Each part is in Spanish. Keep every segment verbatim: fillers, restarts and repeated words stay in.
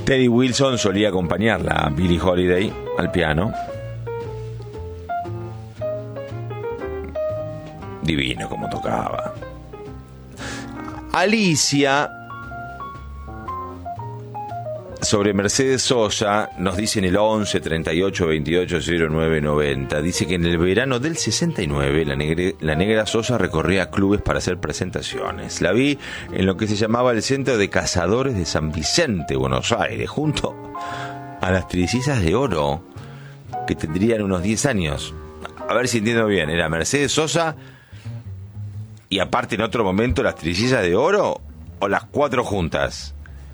Teddy Wilson solía acompañarla a Billie Holiday al piano. Divino como tocaba. Alicia, sobre Mercedes Sosa, nos dice en el once, treinta y ocho, veintiocho, cero nueve, noventa. Dice que en el verano del sesenta y nueve la, negre, la negra Sosa recorría clubes para hacer presentaciones. La vi en lo que se llamaba el Centro de Cazadores de San Vicente, Buenos Aires, junto a las Trillizas de Oro, que tendrían unos diez años. A ver si entiendo bien, era Mercedes Sosa y aparte en otro momento las Trillizas de Oro, o las cuatro juntas.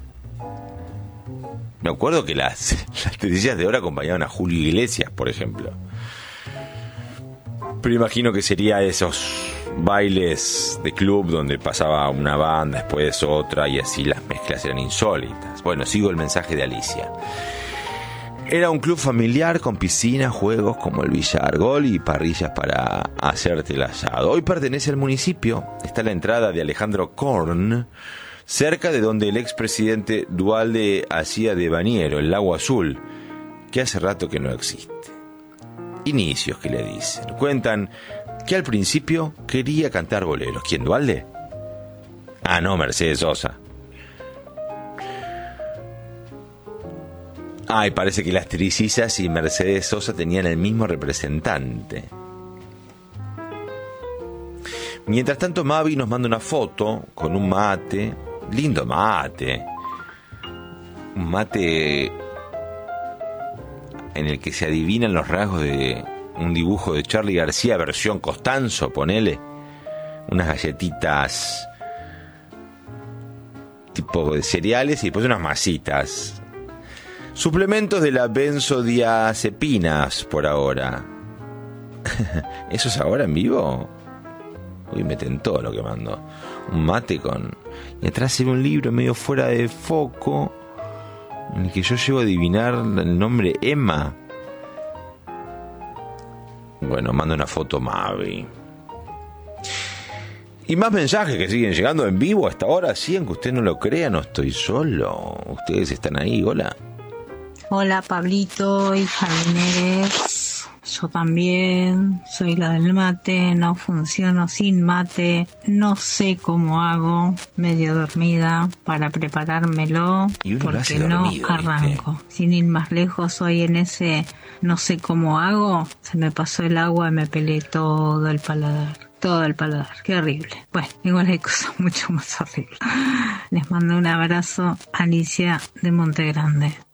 Me acuerdo que las, las Trillizas de Oro acompañaban a Julio Iglesias, por ejemplo. Pero imagino que sería esos bailes de club donde pasaba una banda, después otra, y así las mezclas eran insólitas. Bueno, sigo el mensaje de Alicia. Era un club familiar con piscina, juegos como el billar, gol y parrillas para hacerte el asado. Hoy pertenece al municipio. Está la entrada de Alejandro Korn, cerca de donde el expresidente Duhalde hacía de bañero, el Lago Azul, que hace rato que no existe. Inicios que le dicen. Cuentan que al principio quería cantar boleros. ¿Quién, Duhalde? Ah, no, Mercedes Sosa. Ay, ah, parece que las Trillizas y Mercedes Sosa tenían el mismo representante. Mientras tanto, Mavi nos manda una foto con un mate. Lindo mate. Un mate en el que se adivinan los rasgos de un dibujo de Charly García, versión Costanzo, ponele. Unas galletitas tipo de cereales y después unas masitas. Suplementos de la benzodiazepinas por ahora. ¿Eso es ahora en vivo? Uy, me tentó lo que mandó. Un mate con... Y atrás se ve un libro medio fuera de foco en el que yo llego a adivinar el nombre Emma. Bueno, mando una foto Mavi. Y más mensajes que siguen llegando en vivo hasta ahora. Sí, aunque usted no lo crea, no estoy solo. Ustedes están ahí, hola. Hola Pablito y jardineres, yo también soy la del mate, no funciono sin mate, no sé cómo hago, medio dormida, para preparármelo, porque no dormido, arranco. ¿Viste? Sin ir más lejos, hoy en ese no sé cómo hago, se me pasó el agua y me pelé todo el paladar. Todo el paladar, qué horrible. Bueno, igual hay cosas mucho más horribles. Les mando un abrazo, Alicia de Monte Grande.